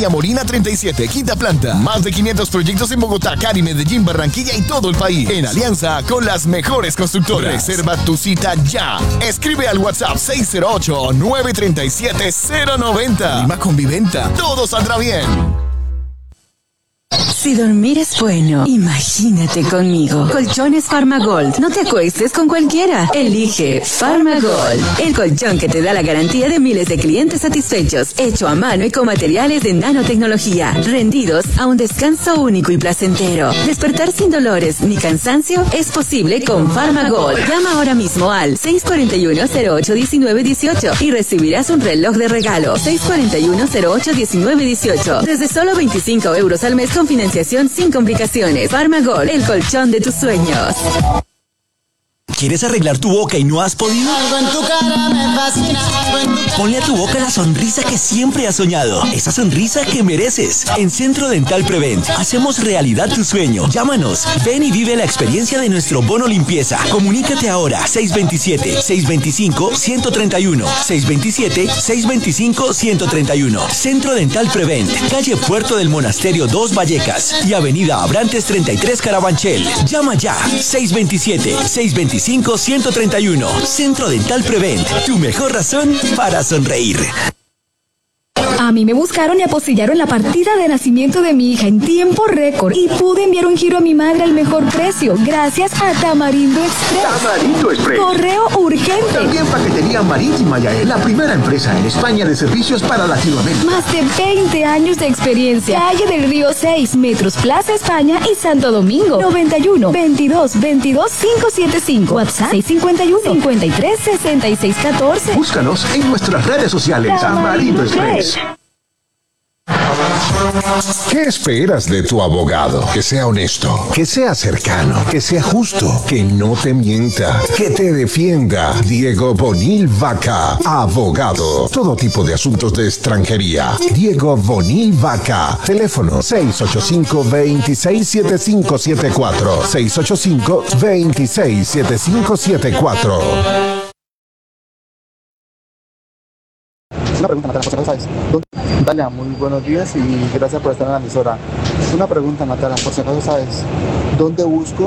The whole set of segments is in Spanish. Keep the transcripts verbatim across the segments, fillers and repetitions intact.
María Molina treinta y siete, quinta planta. Más de quinientos proyectos en Bogotá, Cali, Medellín, Barranquilla y todo el país. En alianza con las mejores constructoras. Reserva tu cita ya. Escribe al WhatsApp seis cero ocho, nueve tres siete, cero nueve cero. Lima Conviventa. Todo saldrá bien. Si dormir es bueno, imagínate conmigo. Colchones Farmagold. No te acuestes con cualquiera. Elige Farmagold, el colchón que te da la garantía de miles de clientes satisfechos, hecho a mano y con materiales de nanotecnología, rendidos a un descanso único y placentero. Despertar sin dolores ni cansancio es posible con Farmagold. Llama ahora mismo al seis cuatro uno, cero ocho, uno nueve uno ocho y recibirás un reloj de regalo. seis cuatro uno, cero ocho, uno nueve uno ocho. Desde solo veinticinco euros al mes con financiación sin complicaciones. Farmagold, el colchón de tus sueños. ¿Quieres arreglar tu boca y no has podido? Algo en tu cara me fascina, algo en tu cara. Ponle a tu boca la sonrisa que siempre has soñado. Esa sonrisa que mereces. En Centro Dental Prevent hacemos realidad tu sueño. Llámanos. Ven y vive la experiencia de nuestro bono limpieza. Comunícate ahora. seis dos siete, seis dos cinco, uno cero tres uno. seis dos siete, seis dos cinco, uno cero tres uno. Centro Dental Prevent. Calle Puerto del Monasterio dos Vallecas y Avenida Abrantes treinta y tres Carabanchel. Llama ya. seis dos siete, seis dos cinco, uno cero tres uno. Centro Dental Prevent, tu mejor razón para sonreír. A mí me buscaron y apostillaron la partida de nacimiento de mi hija en tiempo récord y pude enviar un giro a mi madre al mejor precio gracias a Tamarindo Express. Tamarindo Express. Correo urgente. También paquetería marítima Yael, la primera empresa en España de servicios para Latinoamérica. Más de veinte años de experiencia. Calle del Río seis, Metros Plaza España y Santo Domingo. noventa y uno, veintidós, veintidós, quinientos setenta y cinco. WhatsApp seis cinco uno, cincuenta y tres, sesenta y seis catorce. Búscanos en nuestras redes sociales. Tamarindo Express. ¿Qué esperas de tu abogado? Que sea honesto, que sea cercano, que sea justo, que no te mienta, que te defienda. Diego Bonil Vaca, abogado. Todo tipo de asuntos de extranjería. Diego Bonil Vaca. Teléfono seis ocho cinco, dos seis siete cinco siete cuatro. seis ocho cinco, dos seis siete cinco siete cuatro. Una pregunta, Natalia, por si acaso sabes. Natalia, muy buenos días y gracias por estar en la emisora. Una pregunta, Natalia, por si acaso sabes, ¿dónde busco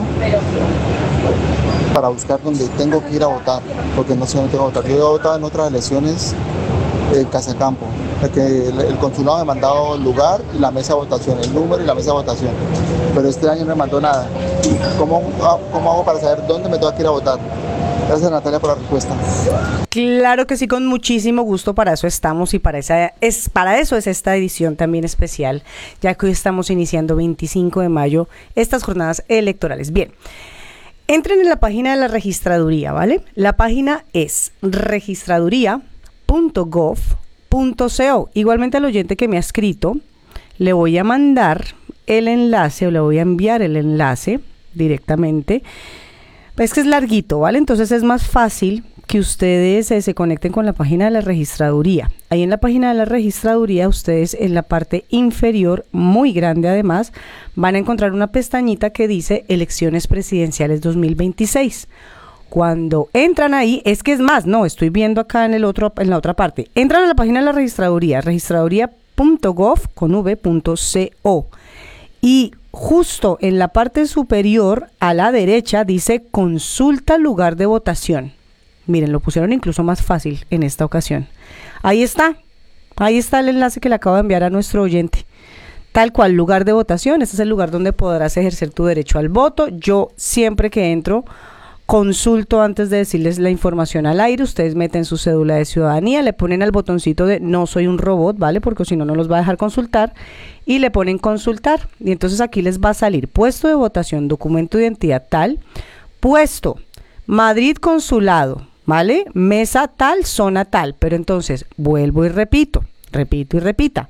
para buscar donde tengo que ir a votar? Porque no sé dónde tengo que votar. Yo he votado en otras elecciones en Casacampo, que el, el consulado me ha mandado el lugar y la mesa de votación, el número y la mesa de votación. Pero este año no me mandó nada. ¿Cómo, cómo hago para saber dónde me tengo que ir a votar? Gracias, Natalia, por la respuesta. Claro que sí, con muchísimo gusto. Para eso estamos y para esa es para eso es esta edición también especial, ya que hoy estamos iniciando veinticinco de mayo estas jornadas electorales. Bien, entren en la página de la registraduría, ¿vale? La página es registraduría punto gov punto co. Igualmente al oyente que me ha escrito, le voy a mandar el enlace o le voy a enviar el enlace directamente. Es que es larguito, ¿vale? Entonces es más fácil que ustedes eh, se conecten con la página de la registraduría. Ahí en la página de la registraduría, ustedes en la parte inferior, muy grande además, van a encontrar una pestañita que dice Elecciones Presidenciales dos mil veintiséis. Cuando entran ahí, es que es más, no, estoy viendo acá en el otro, en la otra parte. Entran a la página de la registraduría, registraduría punto gov con v punto co. Y justo en la parte superior a la derecha dice consulta lugar de votación. Miren, lo pusieron incluso más fácil en esta ocasión. Ahí está, ahí está el enlace que le acabo de enviar a nuestro oyente. Tal cual, lugar de votación, este es el lugar donde podrás ejercer tu derecho al voto. Yo siempre que entro consulto antes de decirles la información al aire. Ustedes meten su cédula de ciudadanía, le ponen al botoncito de no soy un robot, ¿vale? Porque si no, no los va a dejar consultar, y le ponen consultar, y entonces aquí les va a salir puesto de votación, documento de identidad tal, puesto, Madrid consulado, ¿vale? Mesa tal, zona tal, pero entonces vuelvo y repito, repito y repita.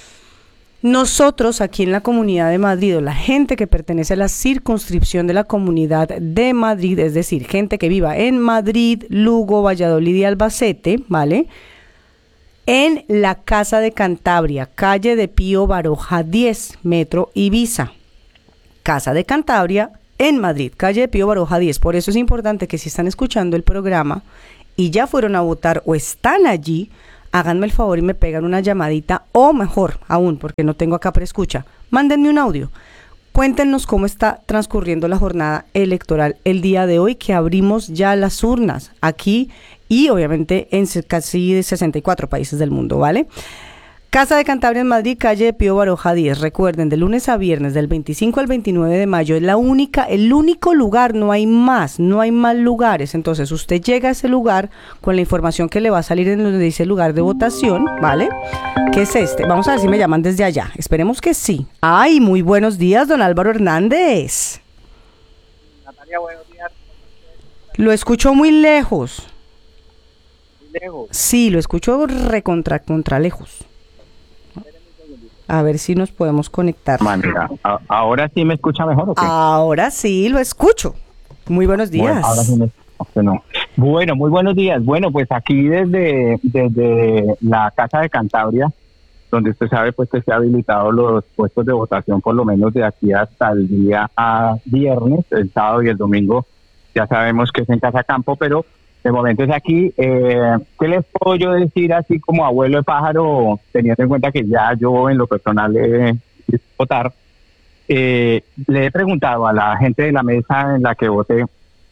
Nosotros aquí en la Comunidad de Madrid, o la gente que pertenece a la circunscripción de la Comunidad de Madrid, es decir, gente que viva en Madrid, Lugo, Valladolid y Albacete, ¿vale? En la Casa de Cantabria, calle de Pío Baroja diez, Metro Ibiza. Casa de Cantabria en Madrid, calle de Pío Baroja diez. Por eso es importante que si están escuchando el programa y ya fueron a votar o están allí, háganme el favor y me pegan una llamadita, o mejor aún, porque no tengo acá preescucha, mándenme un audio. Cuéntenos cómo está transcurriendo la jornada electoral el día de hoy, que abrimos ya las urnas aquí y obviamente en casi sesenta y cuatro países del mundo, ¿vale? Casa de Cantabria en Madrid, calle de Pío Baroja diez. Recuerden, de lunes a viernes, del veinticinco al veintinueve de mayo, es la única, el único lugar, no hay más, no hay más lugares. Entonces, usted llega a ese lugar con la información que le va a salir en donde dice lugar de votación, ¿vale? ¿Qué es este? Vamos a ver si me llaman desde allá. Esperemos que sí. ¡Ay, muy buenos días, don Álvaro Hernández! Natalia, buenos días. Lo escucho muy lejos. ¿Muy lejos? Sí, lo escucho recontra, contra lejos. A ver si nos podemos conectar. Mira, ¿ahora sí me escucha mejor o qué? Ahora sí lo escucho. Muy buenos días. Bueno, ahora sí me escucho, no. Bueno, muy buenos días. Bueno, pues aquí desde, desde la Casa de Cantabria, donde usted sabe pues que se han habilitado los puestos de votación por lo menos de aquí hasta el día a viernes, el sábado y el domingo ya sabemos que es en Casa Campo, pero de momento es aquí. Eh, ¿Qué les puedo yo decir así como abuelo de pájaro, teniendo en cuenta que ya yo en lo personal he votar? Eh, le he preguntado a la gente de la mesa en la que voté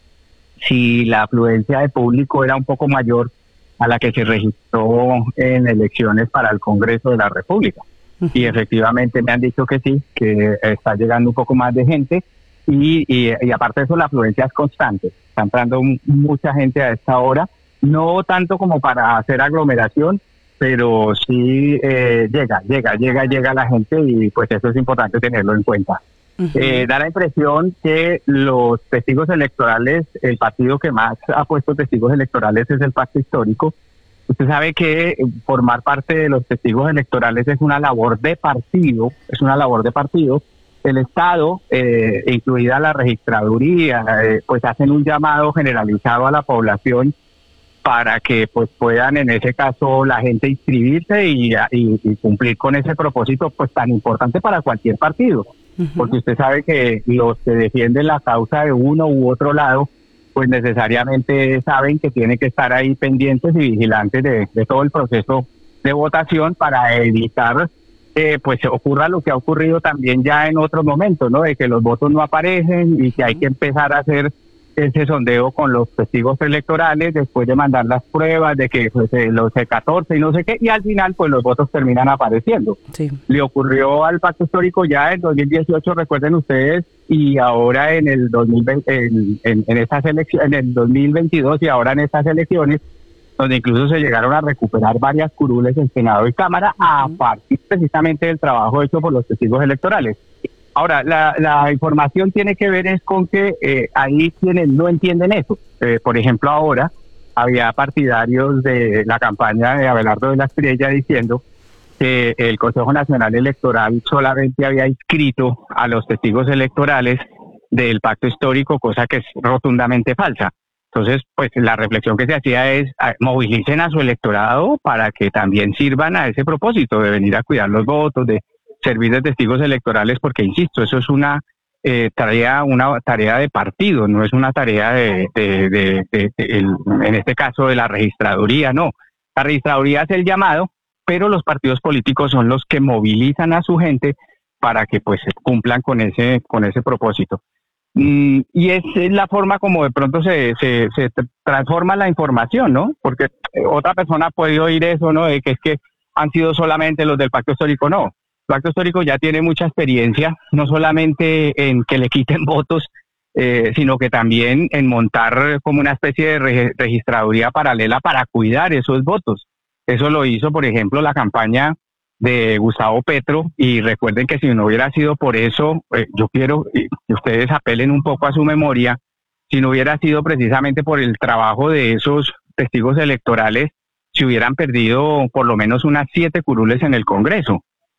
si la afluencia de público era un poco mayor a la que se registró en elecciones para el Congreso de la República. Uh-huh. Y efectivamente me han dicho que sí, que está llegando un poco más de gente. Y, y, y aparte de eso, la afluencia es constante. Está entrando m- mucha gente a esta hora, no tanto como para hacer aglomeración, pero sí eh, llega, llega, llega, llega la gente y pues eso es importante tenerlo en cuenta. Uh-huh. Eh, da la impresión que los testigos electorales, el partido que más ha puesto testigos electorales es el Pacto Histórico. Usted sabe que formar parte de los testigos electorales es una labor de partido, es una labor de partido. El Estado, eh, incluida la registraduría, eh, pues hacen un llamado generalizado a la población para que pues puedan en ese caso la gente inscribirse y, y, y cumplir con ese propósito pues tan importante para cualquier partido. Uh-huh. Porque usted sabe que los que defienden la causa de uno u otro lado pues necesariamente saben que tienen que estar ahí pendientes y vigilantes de, de todo el proceso de votación para evitar Eh, pues ocurra lo que ha ocurrido también ya en otros momentos, ¿no? De que los votos no aparecen y que hay que empezar a hacer ese sondeo con los testigos electorales después de mandar las pruebas de que pues, eh, los C catorce y no sé qué, y al final pues los votos terminan apareciendo. Sí. Le ocurrió al Pacto Histórico ya en dos mil dieciocho, recuerden ustedes, y ahora en el dos mil veinte, en, en, en estas elecciones, en el dos mil veintidós y ahora en estas elecciones, donde incluso se llegaron a recuperar varias curules en Senado y Cámara a partir precisamente del trabajo hecho por los testigos electorales. Ahora, la, la información tiene que ver es con que eh, hay quienes no entienden eso. Eh, por ejemplo, ahora había partidarios de la campaña de Abelardo de la Espriella diciendo que el Consejo Nacional Electoral solamente había inscrito a los testigos electorales del Pacto Histórico, cosa que es rotundamente falsa. Entonces, pues la reflexión que se hacía es a, movilicen a su electorado para que también sirvan a ese propósito de venir a cuidar los votos, de servir de testigos electorales, porque insisto, eso es una eh, tarea, una tarea de partido, no es una tarea de, de, de, de, de el, en este caso de la registraduría, no. La registraduría hace el llamado, pero los partidos políticos son los que movilizan a su gente para que pues cumplan con ese, con ese propósito. Mm, y es, es la forma como de pronto se, se, se transforma la información, ¿no? Porque otra persona puede oír eso, ¿no? De que es que han sido solamente los del Pacto Histórico, no. El Pacto Histórico ya tiene mucha experiencia, no solamente en que le quiten votos, eh, sino que también en montar como una especie de re- registraduría paralela para cuidar esos votos. Eso lo hizo, por ejemplo, la campaña de Gustavo Petro, y recuerden que si no hubiera sido por eso, eh, yo quiero que ustedes apelen un poco a su memoria, si no hubiera sido precisamente por el trabajo de esos testigos electorales, se hubieran perdido por lo menos unas siete curules en el Congreso.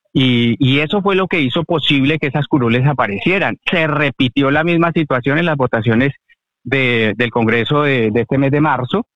Y, y eso fue lo que hizo posible que esas curules aparecieran. Se repitió la misma situación en las votaciones de, del Congreso de, de este mes de marzo,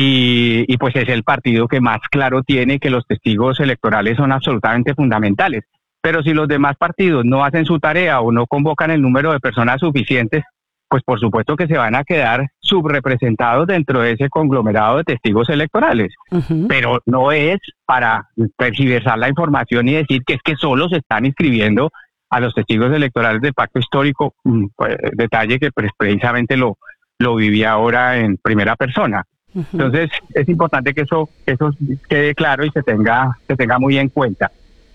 y, y pues es el partido que más claro tiene que los testigos electorales son absolutamente fundamentales. Pero si los demás partidos no hacen su tarea o no convocan el número de personas suficientes, pues por supuesto que se van a quedar subrepresentados dentro de ese conglomerado de testigos electorales. Uh-huh. Pero no es para tergiversar la información y decir que es que solo se están inscribiendo a los testigos electorales del pacto histórico, pues, detalle que pues, precisamente lo, lo viví ahora en primera persona. Uh-huh. Entonces es importante que eso, que eso quede claro y se tenga, se tenga muy en cuenta.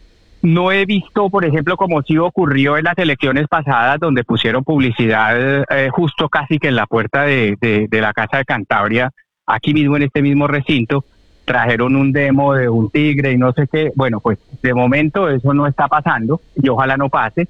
No he visto, por ejemplo, como sí ocurrió en las elecciones pasadas, donde pusieron publicidad eh, justo casi que en la puerta de, de, de la Casa de Cantabria, aquí mismo en este mismo recinto, trajeron un demo de un tigre y no sé qué. Bueno, pues de momento eso no está pasando y ojalá no pase,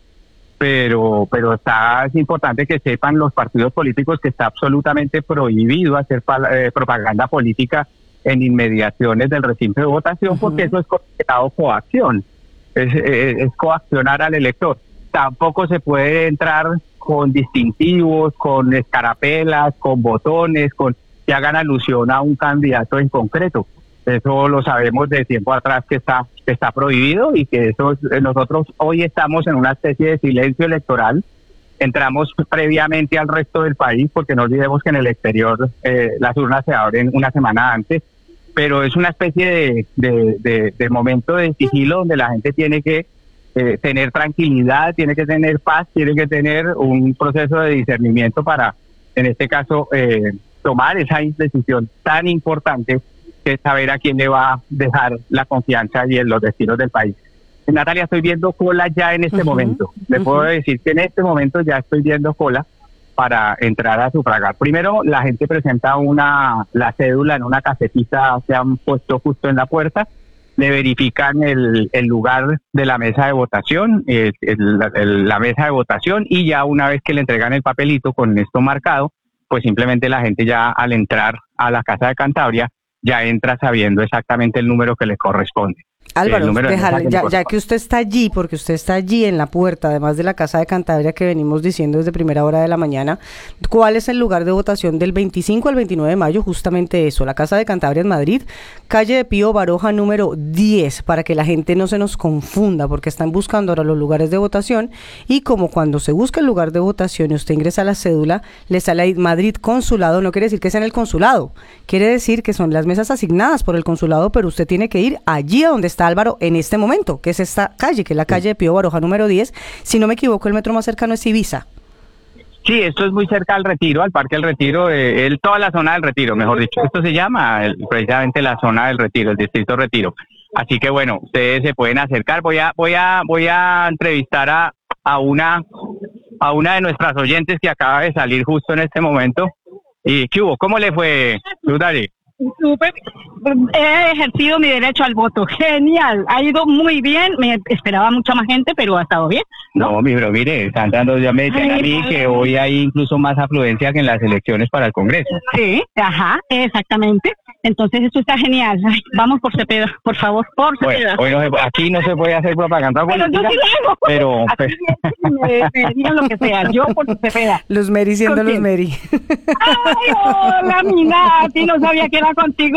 pero pero está es importante que sepan los partidos políticos que está absolutamente prohibido hacer pa- eh, propaganda política en inmediaciones del recinto de votación, uh-huh. porque eso es considerado coacción. Es, es, es coaccionar al elector. Tampoco se puede entrar con distintivos, con escarapelas, con botones, con que hagan alusión a un candidato en concreto. Eso lo sabemos de tiempo atrás que está que está prohibido y que eso nosotros hoy estamos en una especie de silencio electoral. Entramos previamente al resto del país porque no olvidemos que en el exterior eh, las urnas se abren una semana antes. Pero es una especie de, de, de, de momento de sigilo donde la gente tiene que eh, tener tranquilidad, tiene que tener paz, tiene que tener un proceso de discernimiento para, en este caso, eh, tomar esa decisión tan importante que es saber a quién le va a dejar la confianza y en los destinos del país. Natalia, estoy viendo cola ya en este uh-huh, momento. Le uh-huh. puedo decir que en este momento ya estoy viendo cola para entrar a sufragar. Primero, la gente presenta una la cédula en una casetita, se han puesto justo en la puerta, le verifican el, el lugar de la mesa de votación, el, el, el, la mesa de votación, y ya una vez que le entregan el papelito con esto marcado, pues simplemente la gente ya al entrar a la Casa de Cantabria, ya entra sabiendo exactamente el número que le corresponde. Álvaro, déjale, ya, ya que usted está allí, porque usted está allí en la puerta, además de la Casa de Cantabria que venimos diciendo desde primera hora de la mañana, ¿cuál es el lugar de votación del veinticinco al veintinueve de mayo? Justamente eso, la Casa de Cantabria en Madrid, calle de Pío Baroja número diez, para que la gente no se nos confunda, porque están buscando ahora los lugares de votación, y como cuando se busca el lugar de votación y usted ingresa la cédula, le sale ahí Madrid Consulado, no quiere decir que sea en el consulado, quiere decir que son las mesas asignadas por el consulado, pero usted tiene que ir allí a donde está Álvaro en este momento, que es esta calle, que es la calle de Pío Baroja número diez. Si no me equivoco, el metro más cercano es Ibiza. Sí, esto es muy cerca al Retiro, al Parque del Retiro, eh, el, toda la zona del Retiro, mejor dicho. Esto se llama el, precisamente la zona del Retiro, el distrito Retiro. Así que bueno, ustedes se pueden acercar. Voy a voy a voy a entrevistar a a una a una de nuestras oyentes que acaba de salir justo en este momento. ¿Y qué hubo? ¿Cómo le fue, Dudari? Súper, he ejercido mi derecho al voto, genial, ha ido muy bien, me esperaba mucha más gente, pero ha estado bien. No, no mi bro, mire, están dando, ya me dicen a mí que hoy hay incluso más afluencia que en las elecciones para el Congreso. Sí, ajá, exactamente, entonces esto está genial. Ay, vamos por Cepeda, por favor, por Cepeda. Bueno, hoy no se, aquí no se puede hacer propaganda pero política, yo sí lo hago. pero... Aquí me, me digan lo que sea, yo por Cepeda. Los Meri siendo los Meri. Ay, hola, mi Nati, no sabía que era contigo.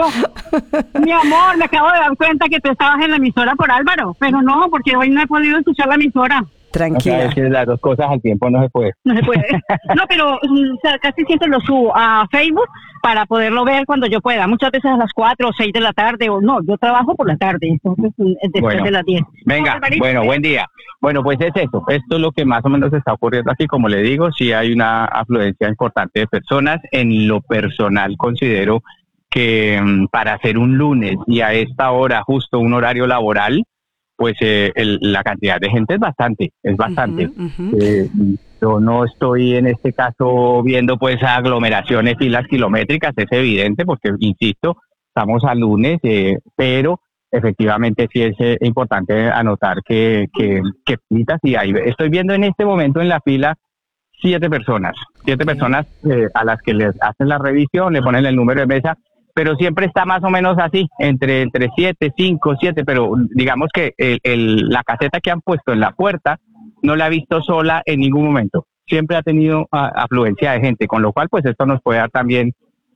Mi amor, me acabo de dar cuenta que tú estabas en la emisora por Álvaro, pero no, porque hoy no he podido escuchar la emisora. Tranquila. O sea, es que las dos cosas al tiempo no se puede. No se puede. No, pero o sea, casi siempre lo subo a Facebook para poderlo ver cuando yo pueda. Muchas veces a las cuatro o seis de la tarde, o no, yo trabajo por la tarde, entonces después bueno, de las diez. Venga, bueno, buen día. Bueno, pues es eso. Esto es lo que más o menos está ocurriendo aquí. Como le digo, sí hay una afluencia importante de personas. En lo personal considero que um, para hacer un lunes y a esta hora, justo un horario laboral, pues eh, el, la cantidad de gente es bastante, es bastante. Uh-huh, uh-huh. Eh, yo no estoy en este caso viendo pues aglomeraciones, filas kilométricas, es evidente porque, insisto, estamos a lunes, eh, pero efectivamente sí es eh, importante anotar que, que, que filas sí hay. Estoy viendo en este momento en la fila siete personas, siete okay. personas eh, a las que les hacen la revisión, le ponen el número de mesa, pero siempre está más o menos así, entre entre siete, cinco, siete, pero digamos que el, el, la caseta que han puesto en la puerta no la he visto sola en ningún momento. Siempre ha tenido uh, afluencia de gente, con lo cual pues esto nos puede dar también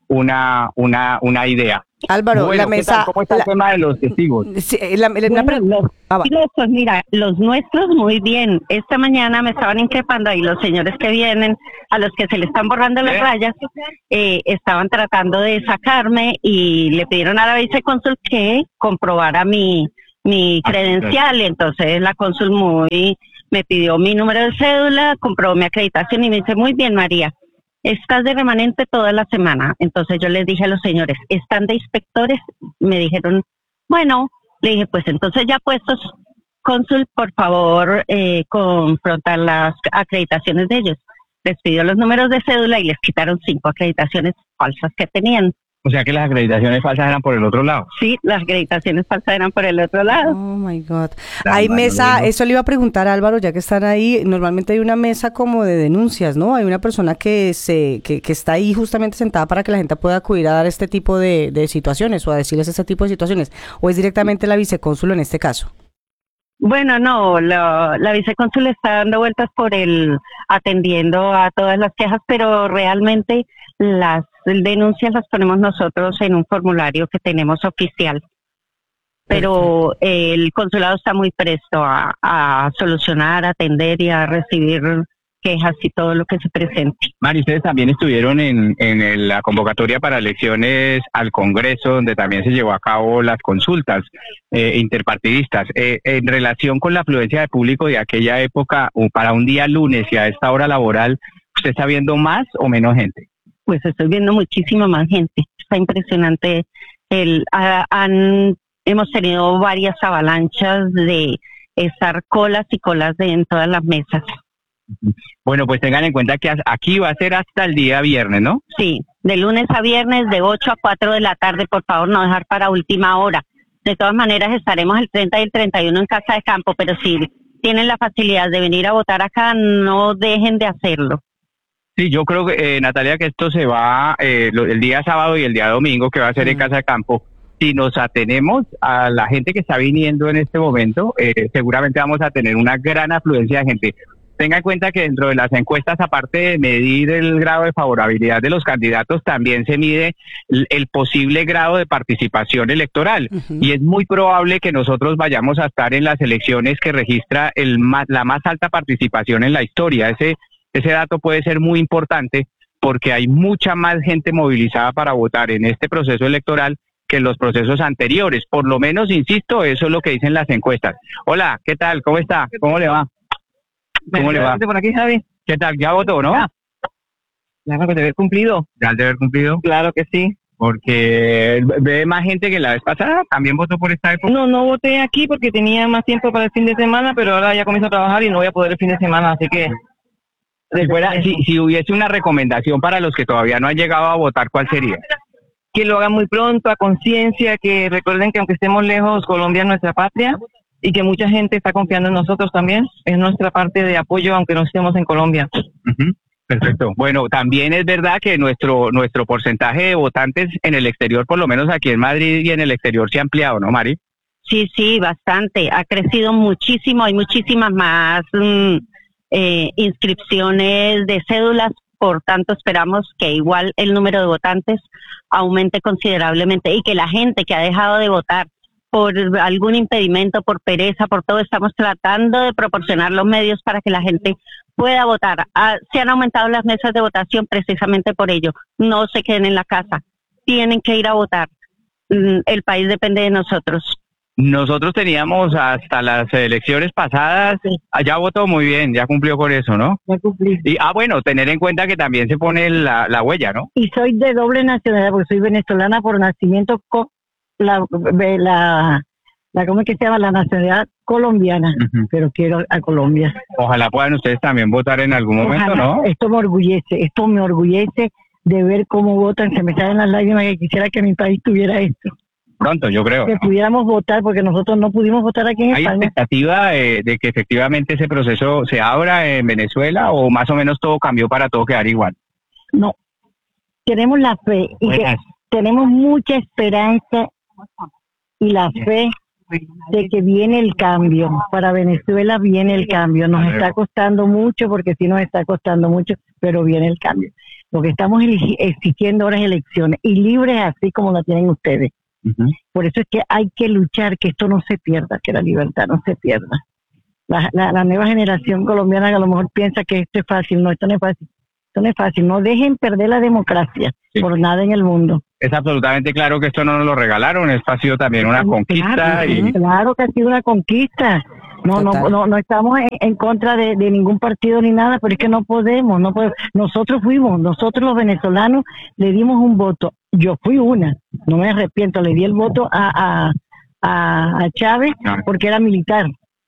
una, una, una idea. Álvaro, bueno, la mesa... ¿cómo está la, el tema de los testigos? Sí, la, la, bueno, la, los, ah, pues mira, los nuestros muy bien. Esta mañana me estaban increpando ahí los señores que vienen, a los que se le están borrando las ¿Eh? rayas, eh, estaban tratando de sacarme y le pidieron a la vicecónsul que comprobara mi, mi credencial. Entonces la cónsul muy me pidió mi número de cédula, comprobó mi acreditación y me dice, muy bien, María, estás de remanente toda la semana. Entonces yo les dije a los señores, ¿están de inspectores? Me dijeron, bueno, le dije, pues entonces ya puestos, cónsul, por favor, eh, confrontar las acreditaciones de ellos. Les pidió los números de cédula y les quitaron cinco acreditaciones falsas que tenían. O sea que las acreditaciones falsas eran por el otro lado. Sí, las acreditaciones falsas eran por el otro lado. Oh my God. Hay mesa, eso le iba a preguntar a Álvaro, ya que están ahí, normalmente hay una mesa como de denuncias, ¿no? Hay una persona que se que, que está ahí justamente sentada para que la gente pueda acudir a dar este tipo de, de situaciones o a decirles este tipo de situaciones, o es directamente la vicecónsul en este caso. Bueno, no, la, la vicecónsul está dando vueltas por el, atendiendo a todas las quejas, pero realmente las denuncias las ponemos nosotros en un formulario que tenemos oficial. Pero eh, el consulado está muy presto a, a solucionar, a atender y a recibir quejas y todo lo que se presente. Mari, ustedes también estuvieron en, en el, la convocatoria para elecciones al Congreso, donde también se llevó a cabo las consultas eh, interpartidistas. Eh, en relación con la afluencia de público de aquella época, o para un día lunes y a esta hora laboral, ¿usted está viendo más o menos gente? Pues estoy viendo muchísima más gente. Está impresionante. El, a, han, hemos tenido varias avalanchas de estar colas y colas de, en todas las mesas. Bueno, pues tengan en cuenta que aquí va a ser hasta el día viernes, ¿no? Sí, de lunes a viernes, de ocho a cuatro de la tarde, por favor, no dejar para última hora. De todas maneras, estaremos el treinta y el treinta y uno en Casa de Campo, pero si tienen la facilidad de venir a votar acá, no dejen de hacerlo. Sí, yo creo que, eh, Natalia, que esto se va eh, lo, el día sábado y el día domingo, que va a ser en Casa de Campo. Si nos atenemos a la gente que está viniendo en este momento, eh, seguramente vamos a tener una gran afluencia de gente. Tenga en cuenta que dentro de las encuestas, aparte de medir el grado de favorabilidad de los candidatos, también se mide el, el posible grado de participación electoral. Uh-huh. Y es muy probable que nosotros vayamos a estar en las elecciones que registra el más, la más alta participación en la historia. Ese, ese dato puede ser muy importante porque hay mucha más gente movilizada para votar en este proceso electoral que en los procesos anteriores. Por lo menos, insisto, eso es lo que dicen las encuestas. Hola, ¿qué tal? ¿Cómo está? ¿Cómo le va? ¿Cómo le va? Por aquí, Javi. ¿Qué tal? ¿Ya votó, no? Ya. Claro que debe haber cumplido. ¿Ya debe haber cumplido? Claro que sí. Porque ve más gente que la vez pasada. ¿También votó por esta época? No, no voté aquí porque tenía más tiempo para el fin de semana, pero ahora ya comienzo a trabajar y no voy a poder el fin de semana, así que... Si, fuera, si, si hubiese una recomendación para los que todavía no han llegado a votar, ¿cuál sería? Que lo hagan muy pronto, a conciencia, que recuerden que aunque estemos lejos, Colombia es nuestra patria y que mucha gente está confiando en nosotros también. Es nuestra parte de apoyo, aunque no estemos en Colombia. Uh-huh. Perfecto. Bueno, también es verdad que nuestro nuestro porcentaje de votantes en el exterior, por lo menos aquí en Madrid y en el exterior, se ha ampliado, ¿no, Mari? Sí, sí, bastante. Ha crecido muchísimo. Hay muchísimas más mmm, eh, inscripciones de cédulas. Por tanto, esperamos que igual el número de votantes aumente considerablemente y que la gente que ha dejado de votar por algún impedimento, por pereza, por todo, estamos tratando de proporcionar los medios para que la gente pueda votar. Ah, se han aumentado las mesas de votación precisamente por ello. No se queden en la casa, tienen que ir a votar. Mm, el país depende de nosotros. Nosotros teníamos hasta las elecciones pasadas, sí. Ya votó muy bien, ya cumplió con eso, ¿no? Ya cumplí. Y, ah, bueno, tener en cuenta que también se pone la, la huella, ¿no? Y soy de doble nacionalidad, porque soy venezolana por nacimiento, con la, la, la, ¿cómo es que se llama? La nacionalidad colombiana, uh-huh. Pero quiero a Colombia. Ojalá puedan ustedes también votar en algún momento, Ojalá. ¿No? Esto me orgullece, esto me orgullece de ver cómo votan, se me salen las lágrimas que quisiera que mi país tuviera esto. Pronto, yo creo. Que pudiéramos votar, porque nosotros no pudimos votar aquí en ¿Hay España. ¿Hay expectativa de, de que efectivamente ese proceso se abra en Venezuela o más o menos todo cambió para todo quedar igual? No, tenemos la fe y que tenemos mucha esperanza y la fe de que viene el cambio. Para Venezuela viene el cambio. Nos está costando mucho, porque sí nos está costando mucho, pero viene el cambio. Lo que estamos eligi- exigiendo ahora es elecciones y libres así como la tienen ustedes. Uh-huh. Por eso es que hay que luchar que esto no se pierda, que la libertad no se pierda. La, la, la nueva generación colombiana a lo mejor piensa que esto es fácil. No, esto no es fácil. Esto no es fácil. No dejen perder la democracia Sí. por nada en el mundo. Es absolutamente claro que esto no nos lo regalaron, esto ha sido también una Claro, conquista y claro que ha sido una conquista. No, no, Total. no, no estamos en, en contra de, de ningún partido ni nada, pero es que no podemos, no podemos. Nosotros fuimos, nosotros los venezolanos le dimos un voto. Yo fui una, no me arrepiento, le di el voto a, a, a, a Chávez porque era militar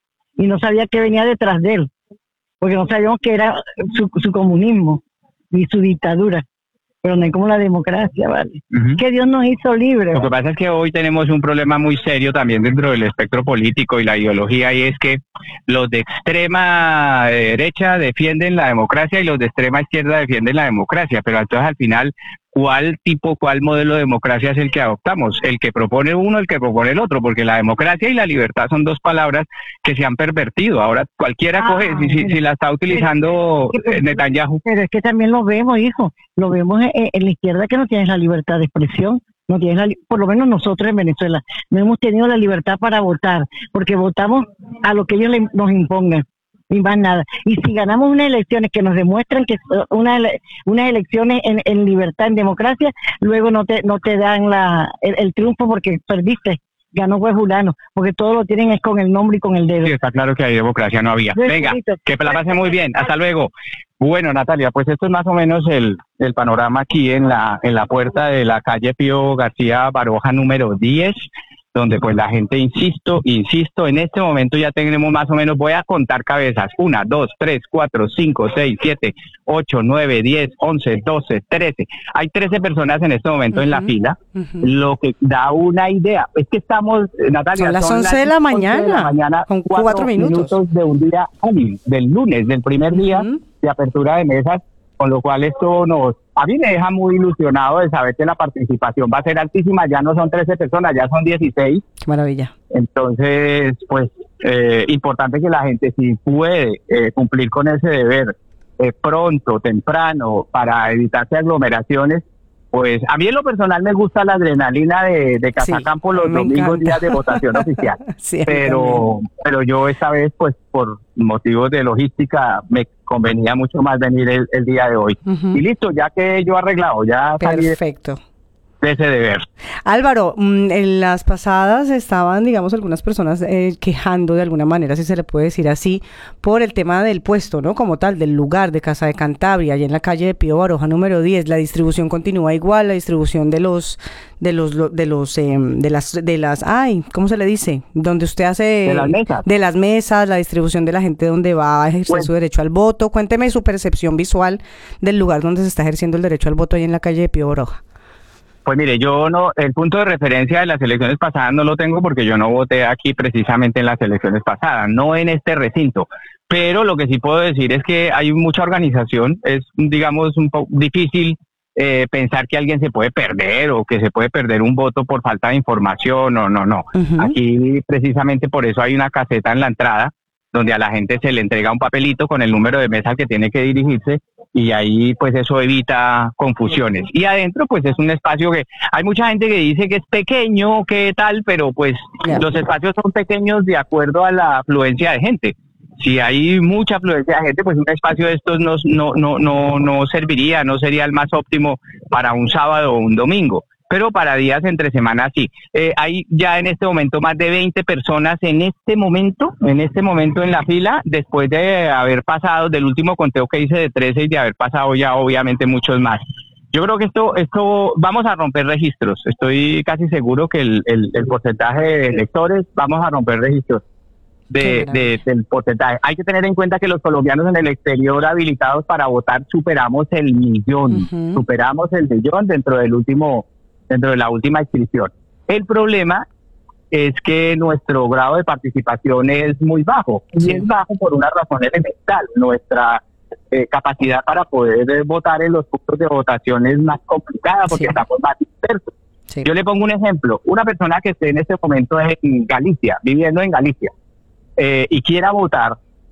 y no sabía que venía detrás de él, porque no sabíamos que era su, su comunismo y su dictadura. Pero no hay como la democracia, ¿vale? Ujú. Que Dios nos hizo libres. Lo que pasa es que hoy tenemos un problema muy serio también dentro del espectro político y la ideología, y es que los de extrema derecha defienden la democracia y los de extrema izquierda defienden la democracia, pero entonces al final, ¿cuál tipo, cuál modelo de democracia es el que adoptamos? ¿El que propone uno, el que propone el otro? Porque la democracia y la libertad son dos palabras que se han pervertido. Ahora cualquiera Ah, coge, si, si, si la está utilizando Pero- eh, Netanyahu. Pero es que también lo vemos, hijo, lo vemos en, en la izquierda que no tienes la libertad de expresión, no tienes la, li- por lo menos nosotros en Venezuela, no hemos tenido la libertad para votar, porque votamos a lo que ellos le- nos impongan, y más nada. Y si ganamos unas elecciones que nos demuestran que son una ele- unas elecciones en, en libertad, en democracia, luego no te no te dan la el, el triunfo porque perdiste, ganó fue fulano, porque todo lo tienen es con el nombre y con el dedo. Sí, está claro que hay democracia, no había. Yo Venga, escrito. que la pase muy bien. Hasta luego. Bueno, Natalia, pues esto es más o menos el, el panorama aquí en la, en la puerta de la calle Pío García Baroja número diez, donde pues la gente, insisto, insisto, en este momento ya tenemos más o menos, voy a contar cabezas, una, dos, tres, cuatro, cinco, seis, siete, ocho, nueve, diez, once, doce, trece. Hay trece personas en este momento en la fila, lo que da una idea. Es que estamos, eh, Natalia, Son las once de la mañana, mañana con cuatro minutos. de un día hábil, del lunes, del primer día de apertura de mesas, con lo cual esto nos, a mí me deja muy ilusionado de saber que la participación va a ser altísima. Ya no son trece personas, ya son dieciséis. Qué maravilla. Entonces, pues, eh, importante que la gente, si puede eh, cumplir con ese deber eh, pronto, temprano, para evitarse aglomeraciones, pues a mí en lo personal me gusta la adrenalina de, de Casacampo Sí, los me domingos, encanta. días de votación oficial. Sí, a mí pero pero yo esta vez, pues por motivos de logística, me convenía mucho más venir el, el día de hoy. Ujú. Y listo, ya que yo arreglado, ya salí de, Perfecto. de ese deber. Álvaro, mm, en las pasadas estaban, digamos, algunas personas eh, quejando de alguna manera, si se le puede decir así, por el tema del puesto, ¿no? Como tal, del lugar de Casa de Cantabria, allá en la calle de Pío Baroja número diez. La distribución continúa igual, la distribución de los, de los, lo- de los, eh, de las, de las, ay, ¿cómo se le dice? Donde usted hace... De las mesas. De las mesas, la distribución de la gente donde va a ejercer Bueno. su derecho al voto. Cuénteme su percepción visual del lugar donde se está ejerciendo el derecho al voto ahí en la calle de Pío Baroja. Pues mire, yo no, el punto de referencia de las elecciones pasadas no lo tengo porque yo no voté aquí precisamente en las elecciones pasadas, no en este recinto. Pero lo que sí puedo decir es que hay mucha organización, es, digamos, un poco difícil eh, pensar que alguien se puede perder o que se puede perder un voto por falta de información. No, no, no. Ujú. Aquí precisamente por eso hay una caseta en la entrada donde a la gente se le entrega un papelito con el número de mesa al que tiene que dirigirse, y ahí pues eso evita confusiones. Y adentro pues es un espacio que hay mucha gente que dice que es pequeño, que tal, pero pues Ya. los espacios son pequeños de acuerdo a la afluencia de gente. Si hay mucha afluencia de gente, pues un espacio de estos no, no, no, no, no serviría, no sería el más óptimo para un sábado o un domingo. Pero para días entre semanas sí. Eh, hay ya en este momento más de veinte personas en este momento, en este momento en la fila, después de haber pasado del último conteo que hice de trece y de haber pasado ya obviamente muchos más. Yo creo que esto, esto vamos a romper registros. Estoy casi seguro que el, el, el porcentaje de electores, vamos a romper registros de, de, del porcentaje. Hay que tener en cuenta que los colombianos en el exterior habilitados para votar superamos el millón, Ujú. superamos el millón dentro del último dentro de la última inscripción. El problema es que nuestro grado de participación es muy bajo, y Sí. es bajo por una razón elemental. Nuestra eh, capacidad para poder eh, votar en los puntos de votación es más complicada porque Sí. estamos más dispersos. Sí. Yo le pongo un ejemplo. Una persona que esté en este momento en Galicia, viviendo en Galicia, eh, y quiera votar,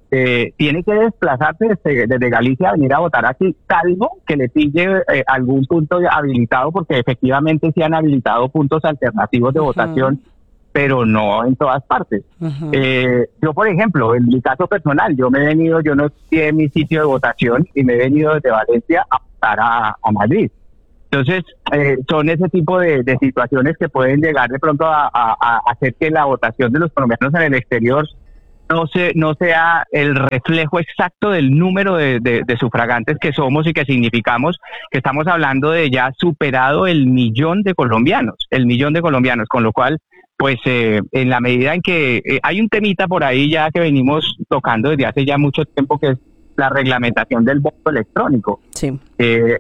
eh, tiene que desplazarse desde, desde Galicia a venir a votar aquí, salvo que le pille eh, algún punto habilitado, porque efectivamente se han habilitado puntos alternativos de uh-huh. votación, pero no en todas partes. Uh-huh. Eh, yo, por ejemplo, en mi caso personal, yo me he venido, yo no estoy en mi sitio de votación y me he venido desde Valencia a votar a, a Madrid. Entonces, eh, son ese tipo de, de situaciones que pueden llegar de pronto a, a, a hacer que la votación de los colombianos en el exterior no se, no sea el reflejo exacto del número de, de, de sufragantes que somos y que significamos, que estamos hablando de ya superado el millón de colombianos, el millón de colombianos, con lo cual, pues eh, en la medida en que eh, hay un temita por ahí ya que venimos tocando desde hace ya mucho tiempo, que es la reglamentación del voto electrónico. Sí. Eh,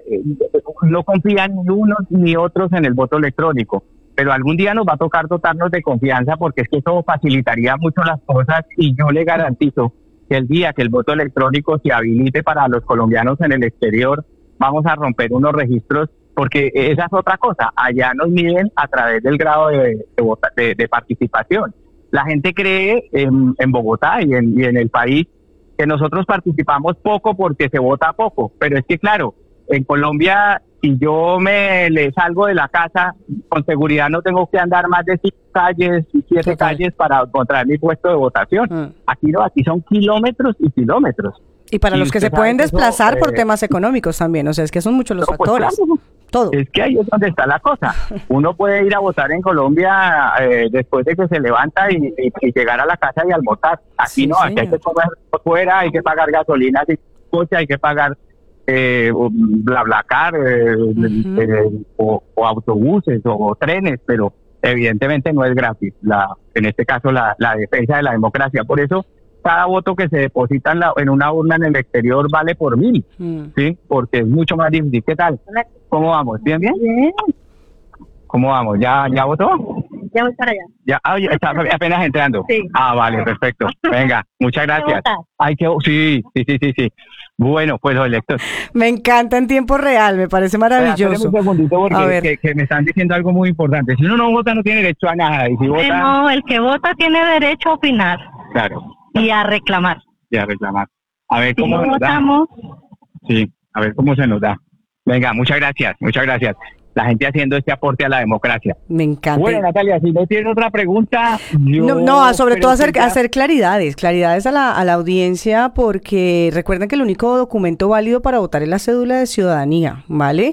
no confían ni unos ni otros en el voto electrónico, pero algún día nos va a tocar dotarnos de confianza, porque es que eso facilitaría mucho las cosas, y yo le garantizo que el día que el voto electrónico se habilite para los colombianos en el exterior, vamos a romper unos registros, porque esa es otra cosa, allá nos miden a través del grado de, de, vota, de, de participación. La gente cree en, en Bogotá y en, y en el país que nosotros participamos poco porque se vota poco, pero es que claro, en Colombia, si yo me le salgo de la casa, con seguridad no tengo que andar más de cinco calles, siete calles para encontrar mi puesto de votación. Mm. Aquí no, aquí son kilómetros y kilómetros. Y para y los que se pueden desplazar eso, por eh, temas económicos también, o sea, es que son muchos los no, factores. Pues claro, todo. Es que ahí es donde está la cosa. Uno puede ir a votar en Colombia eh, después de que se levanta y, y, y llegar a la casa y almorzar. Aquí sí, no, aquí señor. Hay que comer fuera, hay que pagar gasolina, coche, hay que pagar eh, BlaBlaCar eh, uh-huh. eh, o, o autobuses o, o trenes, pero evidentemente no es gratis. La, en este caso, la, la defensa de la democracia. Por eso, cada voto que se deposita en, la, en una urna en el exterior vale por mil, mm. ¿sí? Porque es mucho más difícil. ¿Qué tal? ¿Cómo vamos? ¿Bien, bien? Bien. ¿Cómo vamos? ¿Ya, ya votó? Ya voy para allá. Ya, ah, ya está apenas entrando. Sí. Ah, vale, perfecto. Venga, muchas gracias. Hay que, sí, sí, sí, sí, sí. Bueno, pues los electores. Me encanta en tiempo real, me parece maravilloso. Un segundito porque a ver. Que, que me están diciendo algo muy importante. Si uno no vota, no tiene derecho a nada. Y si vota... No, el que vota tiene derecho a opinar. Claro. Y a reclamar. Y a reclamar. A ver cómo si se nos votamos. da. Sí, a ver cómo se nos da. Venga, muchas gracias, muchas gracias. La gente haciendo este aporte a la democracia. Me encanta. Bueno, Natalia, si no tienes otra pregunta, yo... No, no sobre todo hacer, ya... hacer claridades, claridades a la, a la audiencia, porque recuerden que el único documento válido para votar es la cédula de ciudadanía, ¿vale?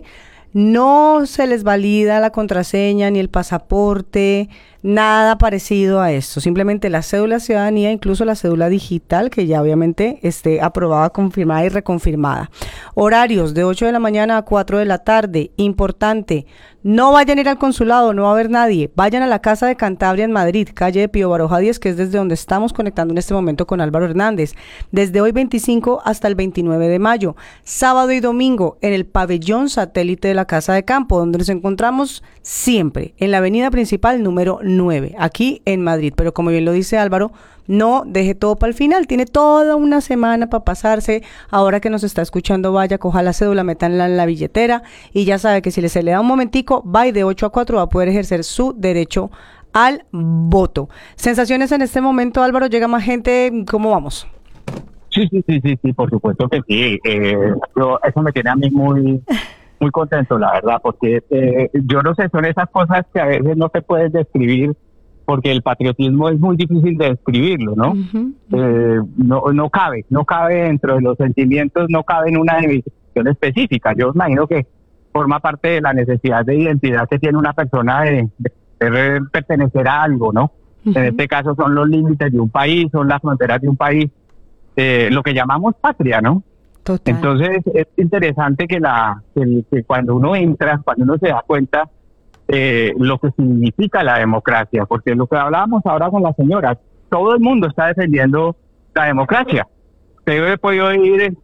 No se les valida la contraseña ni el pasaporte, nada parecido a esto. Simplemente la cédula de ciudadanía, incluso la cédula digital, que ya obviamente esté aprobada, confirmada y reconfirmada. Horarios de ocho de la mañana a cuatro de la tarde. Importante, no vayan a ir al consulado, no va a haber nadie. Vayan a la Casa de Cantabria en Madrid, calle de Pío Baroja diez, que es desde donde estamos conectando en este momento con Álvaro Hernández. Desde hoy veinticinco hasta el veintinueve de mayo. Sábado y domingo en el pabellón satélite de la Casa de Campo, donde nos encontramos siempre en la avenida principal número nueve, aquí en Madrid. Pero como bien lo dice Álvaro, no deje todo para el final, tiene toda una semana para pasarse. Ahora que nos está escuchando, vaya, coja la cédula, métanla en la billetera y ya sabe que si le se le da un momentico, va y de ocho a cuatro va a poder ejercer su derecho al voto. Sensaciones en este momento, Álvaro, llega más gente, ¿cómo vamos? Sí, sí, sí, sí, sí, por supuesto que sí. Eh, yo, eso me tiene a mí muy... muy contento, la verdad, porque eh, yo no sé, son esas cosas que a veces no se pueden describir, porque el patriotismo es muy difícil de describirlo, ¿no? Uh-huh. Eh, no, no cabe, no cabe dentro de los sentimientos, no cabe en una definición específica. Yo imagino que forma parte de la necesidad de identidad que tiene una persona de, de, de pertenecer a algo, ¿no? Uh-huh. En este caso son los límites de un país, son las fronteras de un país, eh, lo que llamamos patria, ¿no? Total. Entonces es interesante que la que, que cuando uno entra, cuando uno se da cuenta eh, lo que significa la democracia, porque lo que hablábamos ahora con la señora, todo el mundo está defendiendo la democracia. Usted he podido ir eh,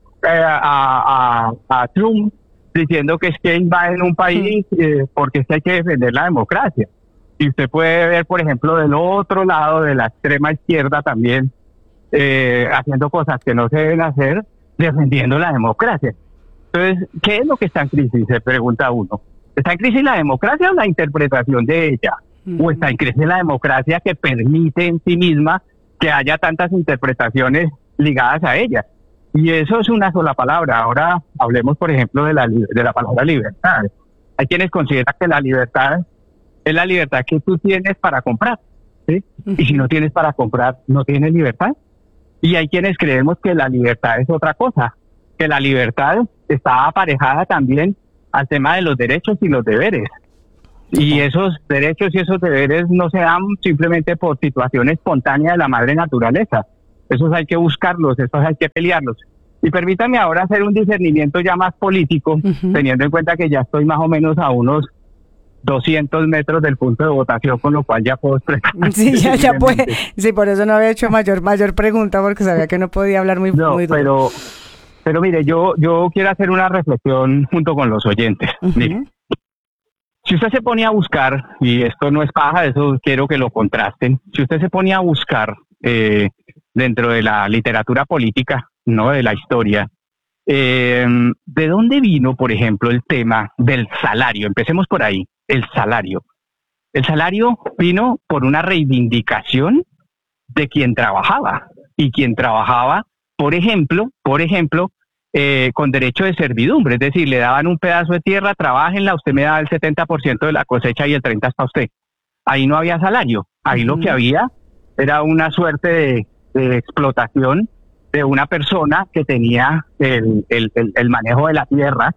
a, a, a Trump diciendo que es que invaden un país eh, porque es que hay que defender la democracia. Y usted puede ver, por ejemplo, del otro lado de la extrema izquierda también eh, haciendo cosas que no se deben hacer, defendiendo la democracia. Entonces, ¿qué es lo que está en crisis? Se pregunta uno. ¿Está en crisis la democracia o la interpretación de ella? Uh-huh. ¿O está en crisis la democracia que permite en sí misma que haya tantas interpretaciones ligadas a ella. Y eso es una sola palabra. Ahora hablemos, por ejemplo, de la, de la palabra libertad. Hay quienes consideran que la libertad es la libertad que tú tienes para comprar, ¿sí? Y si no tienes para comprar, no tienes libertad. Y hay quienes creemos que la libertad es otra cosa, que la libertad está aparejada también al tema de los derechos y los deberes. Y esos derechos y esos deberes no se dan simplemente por situación espontánea de la madre naturaleza. Esos hay que buscarlos, esos hay que pelearlos. Y permítame ahora hacer un discernimiento ya más político, uh-huh. teniendo en cuenta que ya estoy más o menos a unos doscientos metros del punto de votación, con lo cual ya puedo expresar. Sí, ya, ya puede. Sí, por eso no había hecho mayor mayor pregunta, porque sabía que no podía hablar muy, no, muy duro. Pero, pero mire, yo, yo quiero hacer una reflexión junto con los oyentes. Uh-huh. Mire, si usted se pone a buscar, y esto no es paja, eso quiero que lo contrasten, si usted se pone a buscar eh, dentro de la literatura política, no de la historia, eh, ¿de dónde vino, por ejemplo, el tema del salario? Empecemos por ahí, el salario. El salario vino por una reivindicación de quien trabajaba, y quien trabajaba, por ejemplo, por ejemplo, eh, con derecho de servidumbre, es decir, le daban un pedazo de tierra, trabajenla, usted me da el setenta por ciento de la cosecha y el treinta por ciento es para usted. Ahí no había salario, ahí uh-huh. lo que había era una suerte de, de explotación de una persona que tenía el, el, el, el manejo de la tierra.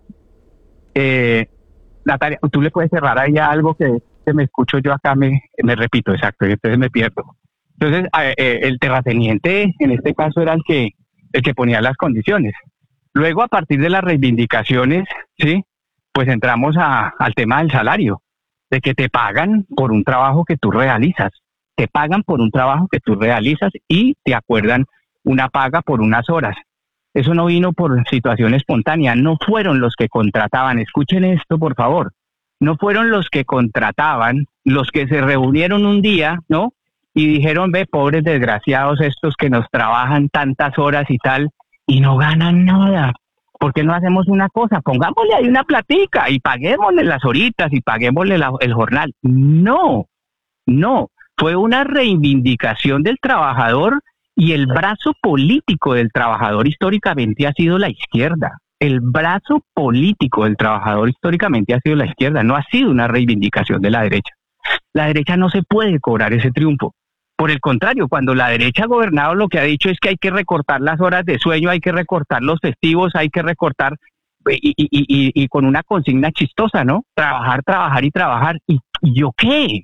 Eh, Natalia, tú le puedes cerrar ahí algo que, que me escucho yo acá, me, me repito, exacto, y entonces me pierdo. Entonces, eh, el terrateniente en este caso era el que, el que ponía las condiciones. Luego, a partir de las reivindicaciones, sí, pues entramos a, al tema del salario, de que te pagan por un trabajo que tú realizas, te pagan por un trabajo que tú realizas y te acuerdan una paga por unas horas. Eso no vino por situación espontánea, no fueron los que contrataban, escuchen esto por favor, no fueron los que contrataban, los que se reunieron un día, ¿no? Y dijeron, ve, pobres desgraciados estos que nos trabajan tantas horas y tal, y no ganan nada. ¿Por qué no hacemos una cosa? Pongámosle ahí una platica y paguémosle las horitas y paguémosle la, el jornal. No, no, fue una reivindicación del trabajador. Y el brazo político del trabajador históricamente ha sido la izquierda. El brazo político del trabajador históricamente ha sido la izquierda, no ha sido una reivindicación de la derecha. La derecha no se puede cobrar ese triunfo. Por el contrario, cuando la derecha ha gobernado, lo que ha dicho es que hay que recortar las horas de sueño, hay que recortar los festivos, hay que recortar, y, y, y, y con una consigna chistosa, ¿no? Trabajar, trabajar y trabajar. ¿Y, y yo qué?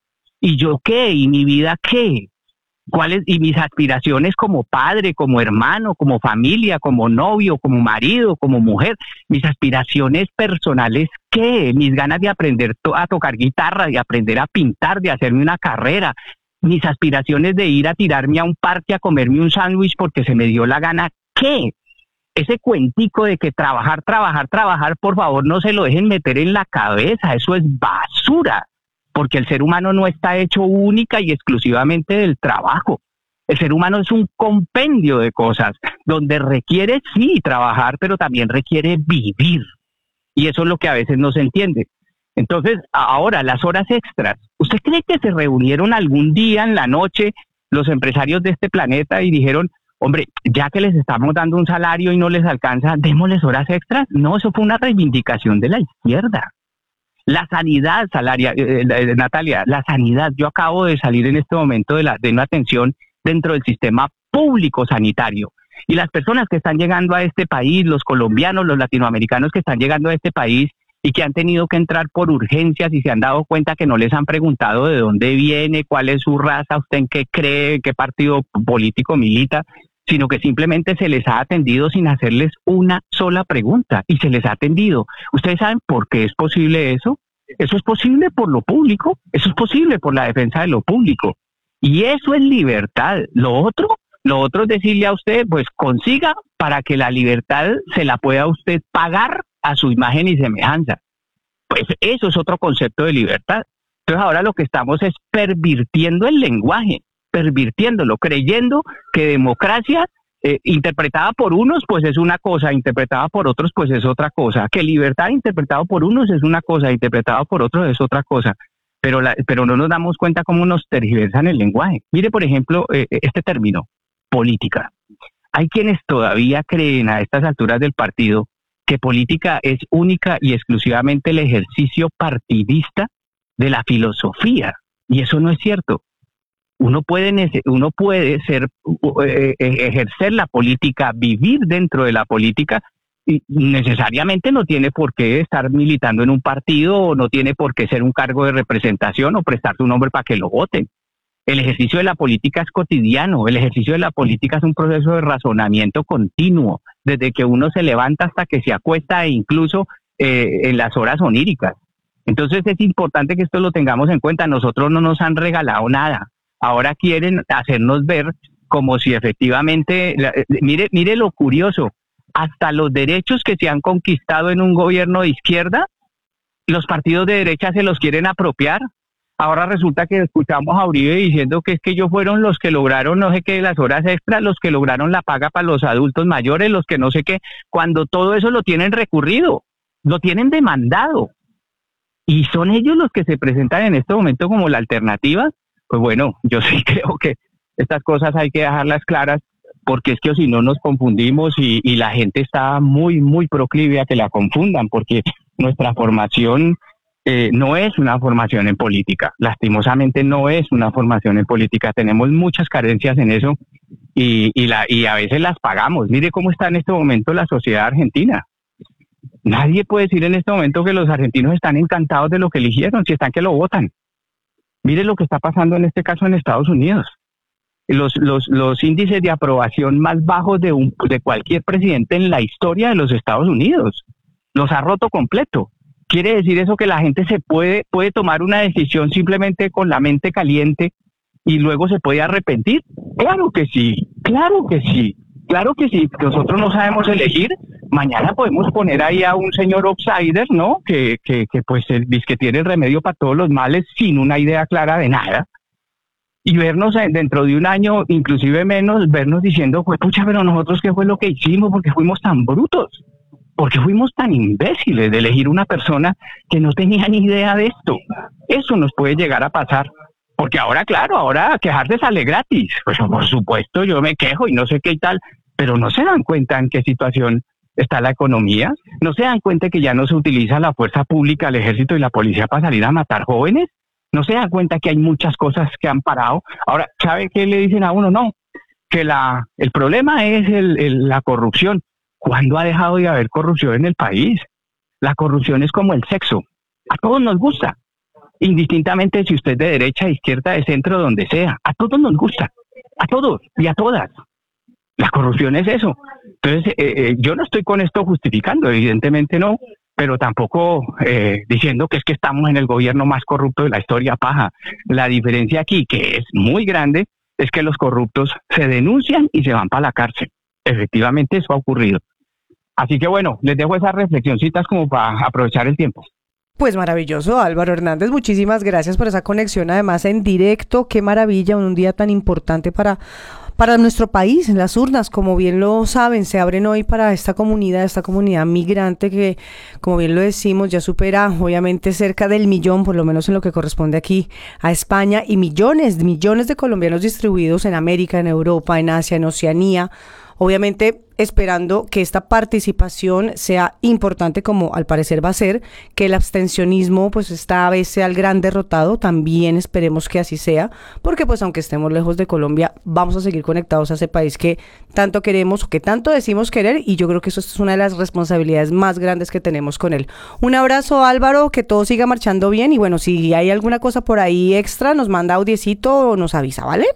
¿Y yo qué? ¿Y mi vida qué? ¿Cuáles? Y mis aspiraciones como padre, como hermano, como familia, como novio, como marido, como mujer, mis aspiraciones personales, ¿qué? Mis ganas de aprender to- a tocar guitarra, de aprender a pintar, de hacerme una carrera, mis aspiraciones de ir a tirarme a un parque a comerme un sándwich porque se me dio la gana, ¿qué? Ese cuentico de que trabajar, trabajar, trabajar, por favor no se lo dejen meter en la cabeza, eso es basura. Porque el ser humano no está hecho única y exclusivamente del trabajo. El ser humano es un compendio de cosas, donde requiere, sí, trabajar, pero también requiere vivir. Y eso es lo que a veces no se entiende. Entonces, ahora, las horas extras. ¿Usted cree que se reunieron algún día en la noche los empresarios de este planeta y dijeron, hombre, ya que les estamos dando un salario y no les alcanza, démosles horas extras? No, eso fue una reivindicación de la izquierda. La sanidad, salaria, eh, eh, Natalia, la sanidad, yo acabo de salir en este momento de, la, de una atención dentro del sistema público sanitario, y las personas que están llegando a este país, los colombianos, los latinoamericanos que están llegando a este país y que han tenido que entrar por urgencias y se han dado cuenta que no les han preguntado de dónde viene, cuál es su raza, usted en qué cree, qué partido político milita, sino que simplemente se les ha atendido sin hacerles una sola pregunta, y se les ha atendido. ¿Ustedes saben por qué es posible eso? Eso es posible por lo público, eso es posible por la defensa de lo público, y eso es libertad. Lo otro, lo otro es decirle a usted, pues consiga para que la libertad se la pueda usted pagar a su imagen y semejanza. Pues eso es otro concepto de libertad. Entonces ahora lo que estamos es pervirtiendo el lenguaje, pervirtiéndolo, creyendo que democracia eh, interpretada por unos pues es una cosa, interpretada por otros pues es otra cosa, que libertad interpretada por unos es una cosa, interpretada por otros es otra cosa, pero, la, pero no nos damos cuenta cómo nos tergiversan el lenguaje. Mire, por ejemplo, eh, este término, política. Hay quienes todavía creen a estas alturas del partido que política es única y exclusivamente el ejercicio partidista de la filosofía, y eso no es cierto. Uno puede, uno puede ser, eh, ejercer la política, vivir dentro de la política, y necesariamente no tiene por qué estar militando en un partido, o no tiene por qué ser un cargo de representación o prestar su nombre para que lo voten. El ejercicio de la política es cotidiano, el ejercicio de la política es un proceso de razonamiento continuo, desde que uno se levanta hasta que se acuesta, e incluso eh, en las horas oníricas. Entonces es importante que esto lo tengamos en cuenta. Nosotros no nos han regalado nada. Ahora quieren hacernos ver como si efectivamente, mire, mire lo curioso, hasta los derechos que se han conquistado en un gobierno de izquierda, los partidos de derecha se los quieren apropiar. Ahora resulta que escuchamos a Uribe diciendo que es que ellos fueron los que lograron no sé qué, las horas extras, los que lograron la paga para los adultos mayores, los que no sé qué, cuando todo eso lo tienen recurrido, lo tienen demandado. Y son ellos los que se presentan en este momento como la alternativa. Pues bueno, yo sí creo que estas cosas hay que dejarlas claras, porque es que si no nos confundimos y, y la gente está muy, muy proclive a que la confundan, porque nuestra formación eh, no es una formación en política, lastimosamente no es una formación en política, tenemos muchas carencias en eso y, y, la, y a veces las pagamos. Mire cómo está en este momento la sociedad argentina. Nadie puede decir en este momento que los argentinos están encantados de lo que eligieron, si están que lo votan. Mire lo que está pasando en este caso en Estados Unidos. Los, los, los índices de aprobación más bajos de, un, de cualquier presidente en la historia de los Estados Unidos. Los ha roto completo. ¿Quiere decir eso que la gente se puede, puede tomar una decisión simplemente con la mente caliente y luego se puede arrepentir? Claro que sí, claro que sí, claro que sí. Nosotros no sabemos elegir. Mañana podemos poner ahí a un señor outsider, ¿no? Que, que, que pues dice que tiene el remedio para todos los males sin una idea clara de nada. Y vernos dentro de un año, inclusive menos, vernos diciendo, pues pucha, pero nosotros qué fue lo que hicimos, porque fuimos tan brutos, porque fuimos tan imbéciles de elegir una persona que no tenía ni idea de esto. Eso nos puede llegar a pasar, porque ahora, claro, ahora quejarse sale gratis. Pues por supuesto, yo me quejo y no sé qué y tal, pero no se dan cuenta en qué situación está la economía, no se dan cuenta que ya no se utiliza la fuerza pública, el ejército y la policía para salir a matar jóvenes. No se dan cuenta que hay muchas cosas que han parado. Ahora, ¿sabe qué le dicen a uno? No, que la el problema es el, el, la corrupción. ¿Cuándo ha dejado de haber corrupción en el país? La corrupción es como el sexo. A todos nos gusta. Indistintamente si usted es de derecha, de izquierda, de centro, donde sea. A todos nos gusta. A todos y a todas. La corrupción es eso. Entonces, eh, eh, yo no estoy con esto justificando, evidentemente no, pero tampoco eh, diciendo que es que estamos en el gobierno más corrupto de la historia, paja. La diferencia aquí, que es muy grande, es que los corruptos se denuncian y se van para la cárcel. Efectivamente eso ha ocurrido. Así que bueno, les dejo esas reflexioncitas como para aprovechar el tiempo. Pues maravilloso, Álvaro Hernández, muchísimas gracias por esa conexión, además en directo. Qué maravilla, un día tan importante para... Para nuestro país, las urnas, como bien lo saben, se abren hoy para esta comunidad, esta comunidad migrante que, como bien lo decimos, ya supera obviamente cerca del millón, por lo menos en lo que corresponde aquí a España, y millones, millones de colombianos distribuidos en América, en Europa, en Asia, en Oceanía, obviamente esperando que esta participación sea importante, como al parecer va a ser, que el abstencionismo pues esta vez sea el gran derrotado. También esperemos que así sea, porque pues aunque estemos lejos de Colombia, vamos a seguir conectados a ese país que tanto queremos, o que tanto decimos querer, y yo creo que eso es una de las responsabilidades más grandes que tenemos con él. Un abrazo, Álvaro, que todo siga marchando bien, y bueno, si hay alguna cosa por ahí extra, nos manda audiecito o nos avisa, ¿vale?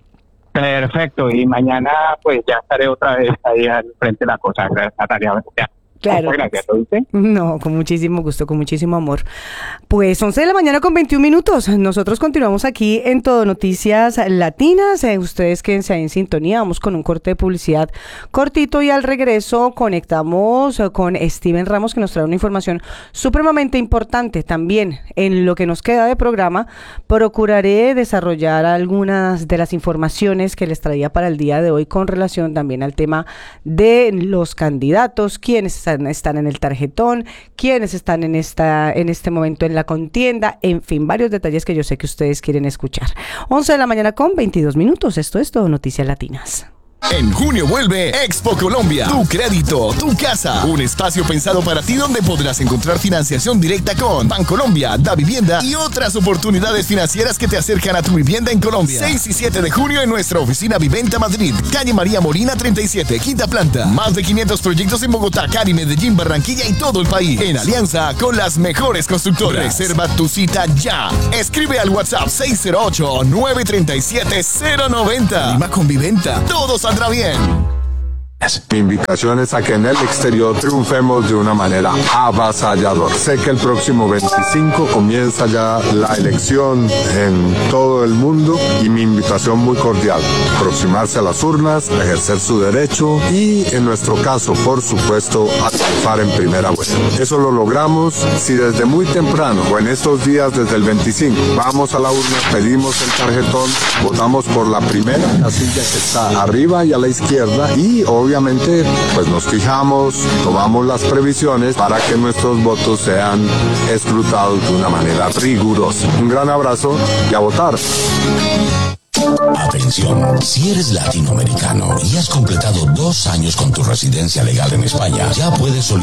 Perfecto, y mañana pues ya estaré otra vez ahí al frente de la cosa. Gracias, Natalia. Claro. Muchas gracias, ¿oíste? No, con muchísimo gusto, con muchísimo amor. Pues once de la mañana con veintiún minutos. Nosotros continuamos aquí en Todo Noticias Latinas. Eh, ustedes quédense ahí en sintonía. Vamos con un corte de publicidad cortito y al regreso conectamos con Steven Ramos, que nos trae una información supremamente importante. También en lo que nos queda de programa procuraré desarrollar algunas de las informaciones que les traía para el día de hoy con relación también al tema de los candidatos, quienes están están en el tarjetón, quiénes están en esta en este momento en la contienda, en fin, varios detalles que yo sé que ustedes quieren escuchar. once de la mañana con veintidós minutos, esto es Todo Noticias Latinas. En junio vuelve Expo Colombia, tu crédito, tu casa, un espacio pensado para ti donde podrás encontrar financiación directa con Bancolombia, Da Vivienda y otras oportunidades financieras que te acercan a tu vivienda en Colombia. seis y siete de junio en nuestra oficina Viventa Madrid, calle María Molina treinta y siete, quinta planta. Más de quinientos proyectos en Bogotá, Cali, Medellín, Barranquilla y todo el país. En alianza con las mejores constructoras. Reserva tu cita ya. Escribe al WhatsApp seis cero ocho, nueve tres siete, cero nueve cero. Lima con Viventa. Todos saldrá bien. Mi invitación es a que en el exterior triunfemos de una manera avasalladora. Sé que el próximo veinticinco comienza ya la elección en todo el mundo y mi invitación muy cordial, aproximarse a las urnas, ejercer su derecho y en nuestro caso, por supuesto, a triunfar en primera vuelta. Eso lo logramos si desde muy temprano o en estos días desde el veinticinco vamos a la urna, pedimos el tarjetón, votamos por la primera casilla que está arriba y a la izquierda y obviamente Obviamente, pues nos fijamos, tomamos las previsiones para que nuestros votos sean escrutados de una manera rigurosa. Un gran abrazo y a votar. Atención, si eres latinoamericano y has completado dos años con tu residencia legal en España, ya puedes solicitar